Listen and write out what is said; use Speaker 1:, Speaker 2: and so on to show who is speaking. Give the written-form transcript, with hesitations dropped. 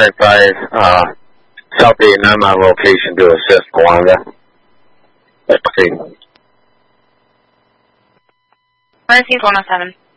Speaker 1: can advise South Vietnam on location to assist Wanda. Let's see.
Speaker 2: Mercy 107.